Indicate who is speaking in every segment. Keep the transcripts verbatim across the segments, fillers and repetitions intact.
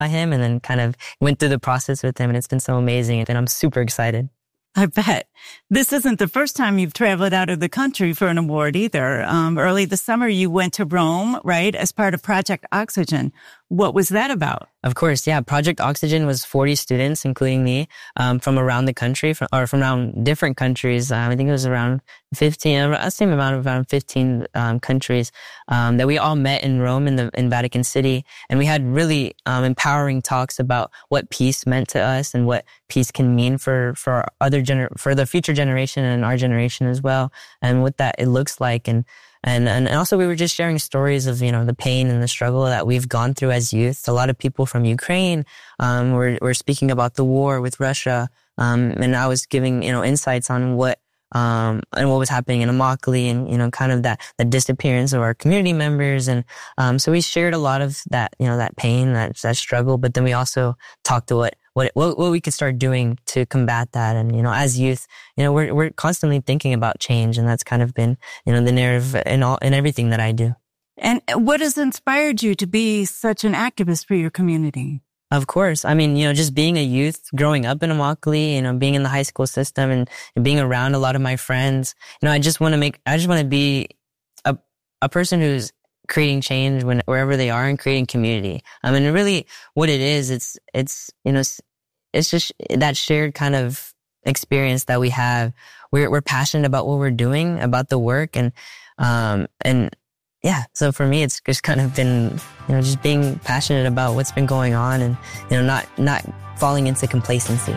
Speaker 1: by him and then kind of went through the process with him. And it's been so amazing. And I'm super excited.
Speaker 2: I bet. This isn't the first time you've traveled out of the country for an award either. Um, early this summer, you went to Rome, right, as part of Project Oxygen. What was that about?
Speaker 1: Of course, yeah. Project Oxygen was forty students, including me, um, from around the country, from, or from around different countries. Um, I think it was around fifteen, a same amount of around fifteen um, countries um, that we all met in Rome in the in Vatican City, and we had really um, empowering talks about what peace meant to us and what peace can mean for for other gener- for the future generation and our generation as well, and what that it looks like. And And, and also we were just sharing stories of, you know, the pain and the struggle that we've gone through as youth. A lot of people from Ukraine, um, were, were speaking about the war with Russia. Um, and I was giving, you know, insights on what, um, and what was happening in Immokalee and, you know, kind of that, the disappearance of our community members. And, um, so we shared a lot of that, you know, that pain, that, that struggle. But then we also talked to what, what, what, what we could start doing to combat that. And, you know, as youth, you know, we're, we're constantly thinking about change. And that's kind of been, you know, the narrative in all, in everything that I do.
Speaker 2: And what has inspired you to be such an activist for your community?
Speaker 1: Of course. I mean, you know, just being a youth, growing up in Immokalee, you know, being in the high school system and, and being around a lot of my friends, you know, I just want to make, I just want to be a, a person who's creating change when, wherever they are and creating community. I mean, really what it is, it's, it's, you know, it's just that shared kind of experience that we have. We're, we're passionate about what we're doing, about the work. And, um, and yeah, so for me, it's just kind of been, you know, just being passionate about what's been going on and, you know, not, not falling into complacency.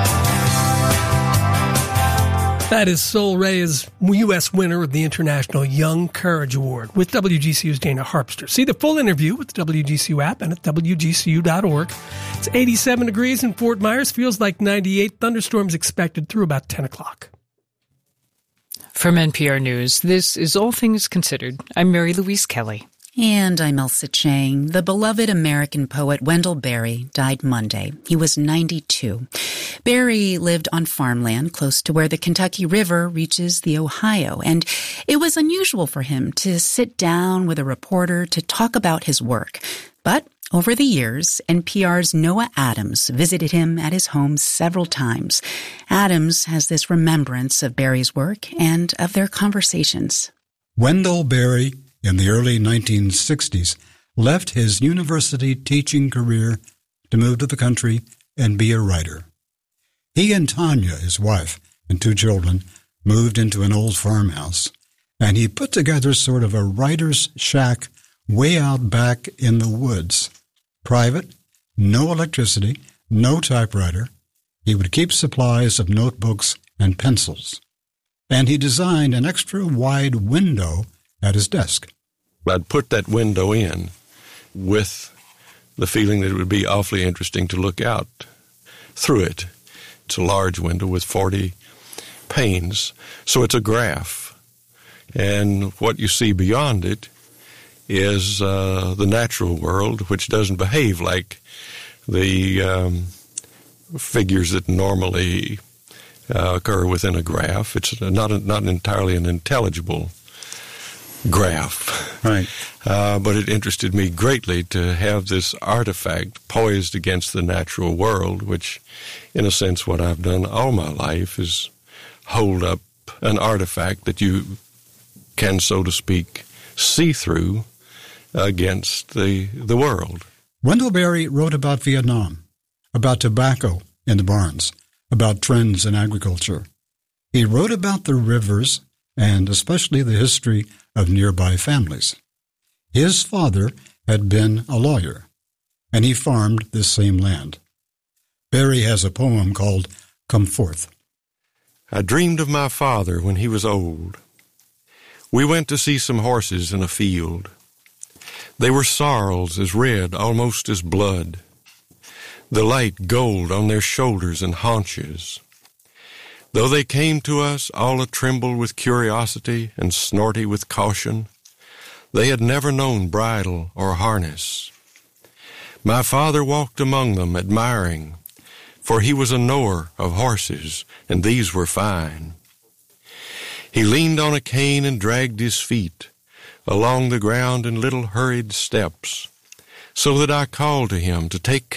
Speaker 3: That is Sol Reyes, U S winner of the International Young Courage Award with W G C U's Dana Harpster. See the full interview with the W G C U app and at W G C U dot org. It's eighty-seven degrees in Fort Myers. Feels like ninety-eight. Thunderstorms expected through about ten o'clock.
Speaker 4: From N P R News, this is All Things Considered. I'm Mary Louise Kelly.
Speaker 5: And I'm Elsa Chang. The beloved American poet Wendell Berry died Monday. He was ninety-two. Berry lived on farmland close to where the Kentucky River reaches the Ohio, and it was unusual for him to sit down with a reporter to talk about his work. But over the years, N P R's Noah Adams visited him at his home several times. Adams has this remembrance of Berry's work and of their conversations.
Speaker 6: Wendell Berry, in the early nineteen sixties, left his university teaching career to move to the country and be a writer. He and Tanya, his wife, and two children, moved into an old farmhouse, and he put together sort of a writer's shack way out back in the woods. Private, no electricity, no typewriter. He would keep supplies of notebooks and pencils. And he designed an extra wide window at his desk.
Speaker 7: I'd put that window in with the feeling that it would be awfully interesting to look out through it. It's a large window with forty panes, so it's a graph. And what you see beyond it is uh, the natural world, which doesn't behave like the um, figures that normally uh, occur within a graph. It's not a, not entirely an intelligible graph.
Speaker 6: Right.
Speaker 7: Uh, but it interested me greatly to have this artifact poised against the natural world, which, in a sense, what I've done all my life is hold up an artifact that you can, so to speak, see through against the the world.
Speaker 6: Wendell Berry wrote about Vietnam, about tobacco in the barns, about trends in agriculture. He wrote about the rivers and especially the history of nearby families. His father had been a lawyer, and he farmed this same land. Berry has a poem called Come Forth.
Speaker 7: I dreamed of my father when he was old. We went to see some horses in a field. They were sorrels as red, almost as blood, the light gold on their shoulders and haunches. Though they came to us all a-tremble with curiosity and snorty with caution, they had never known bridle or harness. My father walked among them, admiring, for he was a knower of horses, and these were fine. He leaned on a cane and dragged his feet along the ground in little hurried steps, so that I called to him to take